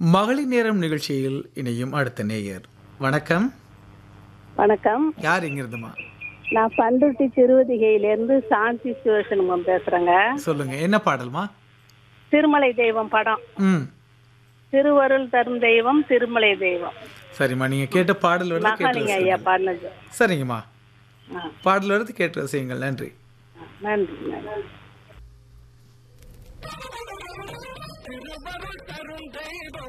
மகளிர் நேரம் நிகழ்ச்சியில் இணையும் அடுத்த நேயர். வணக்கம். வணக்கம். யார் இங்கிருந்துமா? நான் பண்ருட்டி திருவதிகையிலேருந்து சாந்தி சிவசண்முகம் பேசுறேங்க. சொல்லுங்க, என்ன பாடல்மா? திருமலை தெய்வம் படம். திருவருள் தரும் தெய்வம் திருமலை தெய்வம். சரிம்மா, நீங்க கேட்ட பாடல் வருது, மகாலிங்க ஐயா பாடினது. சரிங்கம்மா, பாடல் வருது, கேட்டு ரசியுங்கள். நன்றி. நன்றி.